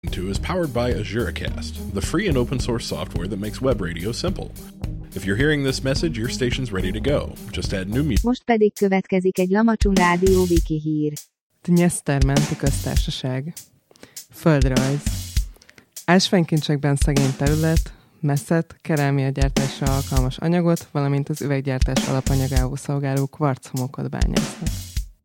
To is powered by AzureCast, the free and open source software that makes web radio simple. If you're hearing this message, your station's ready to go. Just add new music. Most pedig következik egy Lamacsun Rádió Wiki hír. Dnyesztermenti köztársaság. Földrajz. Ásványkincsekben szegény terület, messzet, kerámiagyártásra alkalmas anyagot, valamint az üveggyártás alapanyagául szolgáló kvarchomokot bányásznak.